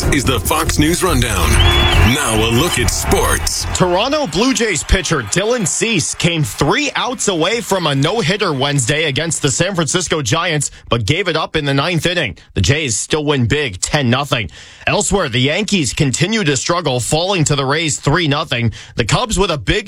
is the Fox News Rundown. Now a look at sports. Toronto Blue Jays pitcher Dylan Cease came 3 outs away from a no-hitter Wednesday against the San Francisco Giants, but gave it up in the 9th inning. The Jays still win big 10-0. Elsewhere, the Yankees continue to struggle, falling to the Rays 3-0. The Cubs with a big